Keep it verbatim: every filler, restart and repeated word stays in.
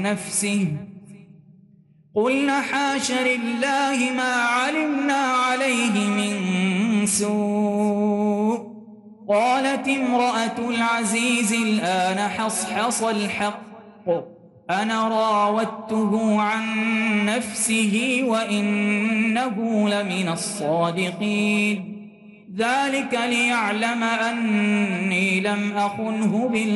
نفسه قلنا حاش لله ما علمنا عليه من سوء. قالت امرأة العزيز الآن حصحص الحق أنا راودته عن نفسه وإنه لمن الصادقين. ذلك ليعلم أني لم أخنه بالغيب